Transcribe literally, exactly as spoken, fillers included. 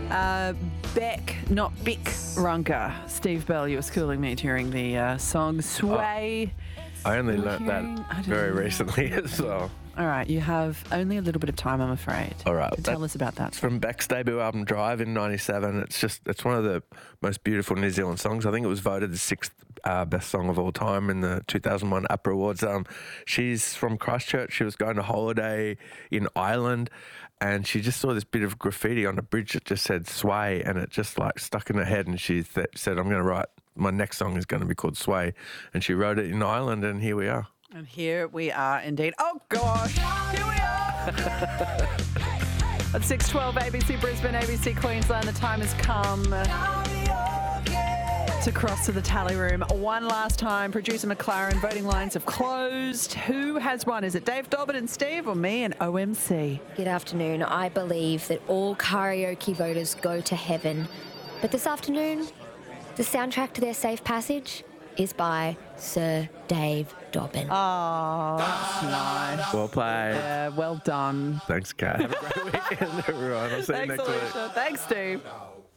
Uh, Beck, not Beck Runker. Steve Bell, you were schooling me during the uh, song Sway. Oh, I only You're learnt hearing- I that don't very know. recently as well. All right, you have only a little bit of time, I'm afraid. All right, to tell that- us about that. It's from Beck's debut album Drive in ninety-seven. It's just, it's one of the most beautiful New Zealand songs. I think it was voted the sixth uh, best song of all time in the two thousand one APRA Awards. Um, she's from Christchurch. She was going to holiday in Ireland and she just saw this bit of graffiti on a bridge that just said Sway, and it just like stuck in her head, and she th- said, I'm going to write, my next song is going to be called Sway. And she wrote it in Ireland, and here we are. And here we are indeed. Oh, gosh. Here we are. At six twelve, A B C Brisbane, A B C Queensland, the time has come to cross to the tally room. One last time, producer McLaren, voting lines have closed. Who has won? Is it Dave Dobbin and Steve or me and O M C? Good afternoon. I believe that all karaoke voters go to heaven. But this afternoon, the soundtrack to their safe passage is by Sir Dave Dobbin. Oh, that's nice. Well played. Yeah, well done. Thanks, Kat. Have a great weekend, everyone. I'll see you Thanks, next week. Alicia. Thanks, Steve.